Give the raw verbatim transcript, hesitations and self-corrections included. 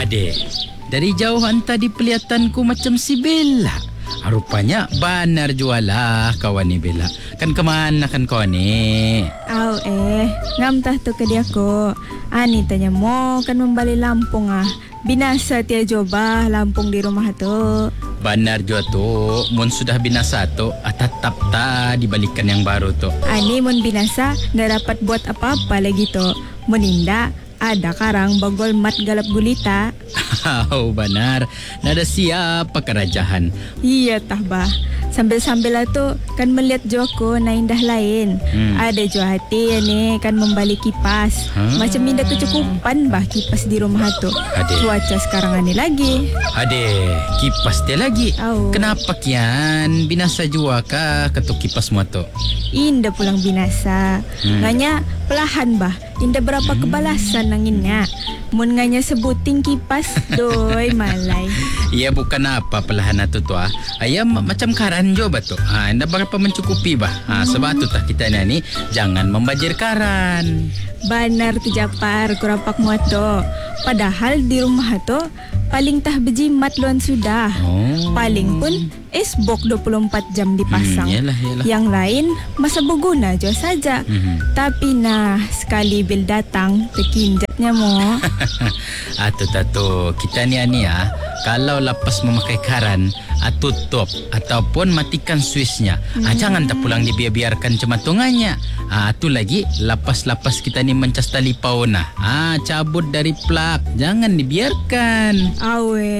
Adik, dari jauh anta di pelihatanku macam si Bella. Rupanya benar jualah kawan ni Bella. Kan kemana kan kau ni? Au eh, ngam tah tu ke dia ko. Ani tanya mo kan membalik Lampung ah. Binasa tia coba Lampung di rumah tu. Benar jua tu, mun sudah binasa tu, tetap tak dibalikan yang baru tu. Ani mun binasa ndak dapat buat apa-apa lagi tu. Meninda ada karang bagol mat galap gulita. Oh benar, nada siapa kerajaan. Iya tah bah. Sambil-sambil lah tu kan melihat Joko na indah lain. Hmm. Ada jo hati ya ni kan membalik kipas. Hmm. Macam minda kecukupan bah kipas di rumah tu. Ade. Cuaca sekarang ani lagi. Ade, kipas dia lagi. Oh. Kenapa kian? Binasa jua kah ketuk kipas mu tu? Indah pulang binasa. Hmm. Nganya pelahan bah. Indah berapa hmm. kebalasan nanginnya. Mun nganya sebuting kipas doi malai. Iya bukan apa pelahan tu tu ah. Ayam macam karan jo betul. Ha, anda berapa mencukupi bah. Ha, sebab tu tak kita ni jangan membajir karan. Benar tu Japar kurapak muato. Padahal di rumah tu paling tah bejimat luan sudah. Oh. Paling pun esbok dua puluh empat jam dipasang. Hmm, yalah, yalah. Yang lain masa berguna jo saja. Hmm. Tapi nah sekali bil datang terkinjatnya mo. Atu tatu kita ni ani ah kalau lepas memakai karan ah, tutup ataupun matikan switchnya. Hmm. Ah, jangan tak pulang dibiar-biarkan cematungannya. Ah tu lagi lapas-lapas kita ni mencas tali pauna. Ah cabut dari plug, jangan dibiarkan. Awe